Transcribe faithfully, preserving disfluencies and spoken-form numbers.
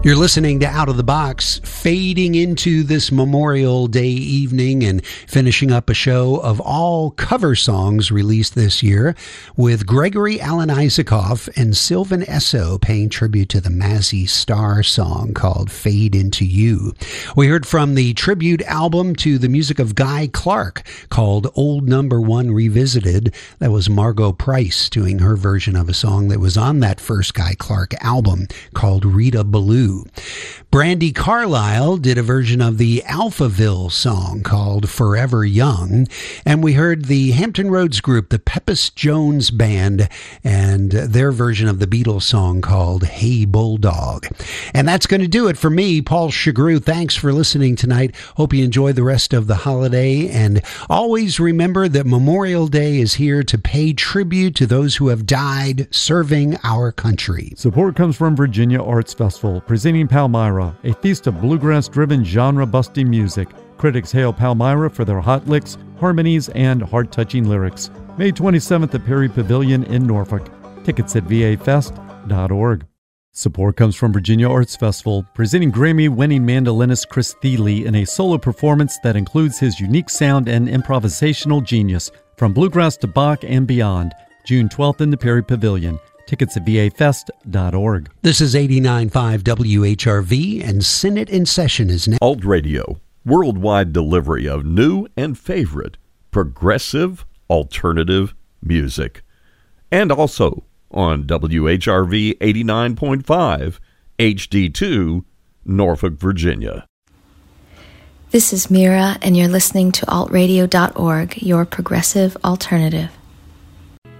You're listening to Out of the Box, fading into this Memorial Day evening and finishing up a show of all cover songs released this year with Gregory Alan Isakov and Sylvan Esso paying tribute to the Mazzy Star song called Fade Into You. We heard from the tribute album to the music of Guy Clark called Old Number One Revisited. That was Margot Price doing her version of a song that was on that first Guy Clark album called Rita Ballou. Brandi Carlile did a version of the Alphaville song called Forever Young, and we heard the Hampton Roads group, the Pepys Jones Band, and their version of the Beatles song called Hey Bulldog. And that's going to do it for me, Paul Chagru. Thanks for listening tonight. Hope you enjoy the rest of the holiday, and always remember that Memorial Day is here to pay tribute to those who have died serving our country. Support comes from Virginia Arts Festival, presenting Palmyra, a feast of bluegrass-driven, genre-busting music. Critics hail Palmyra for their hot licks, harmonies, and heart-touching lyrics. May twenty-seventh at Perry Pavilion in Norfolk. Tickets at v a fest dot org. Support comes from Virginia Arts Festival, presenting Grammy-winning mandolinist Chris Thile in a solo performance that includes his unique sound and improvisational genius, from bluegrass to Bach and beyond. June twelfth in the Perry Pavilion. Tickets at v a fest dot org. This is eighty-nine point five W H R V, and Senate in Session is now. Alt Radio, worldwide delivery of new and favorite progressive alternative music. And also on W H R V eighty-nine point five, H D two, Norfolk, Virginia. This is Mira, and you're listening to alt radio dot org, your progressive alternative.